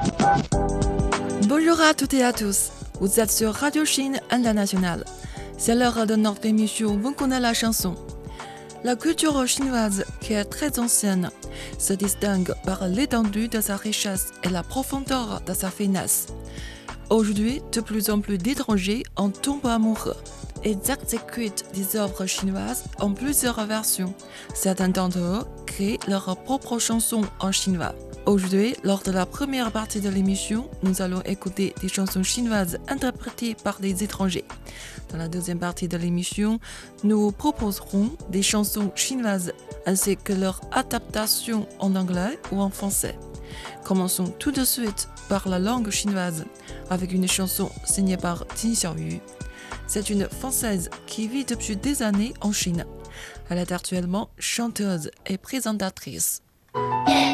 Bonjour à toutes et à tous, vous êtes sur Radio Chine Internationale. C'est l'heure de notre émission Vous connaissez la chanson. La culture chinoise, qui est très ancienne, se distingue par l'étendue de sa richesse et la profondeur de sa finesse. Aujourd'hui, de plus en plus d'étrangers en tombent amoureux. Ils exécutent des œuvres chinoises en plusieurs versions. Certains d'entre eux créent leurs propres chansons en chinois. Aujourd'hui, lors de la première partie de l'émission, nous allons écouter des chansons chinoises interprétées par des étrangers. Dans la deuxième partie de l'émission, nous vous proposerons des chansons chinoises ainsi que leur adaptation en anglais ou en français. Commençons tout de suite par la langue chinoise avec une chanson signée par Qin Xiaoyu. C'est une Française qui vit depuis des années en Chine. Elle est actuellement chanteuse et présentatrice.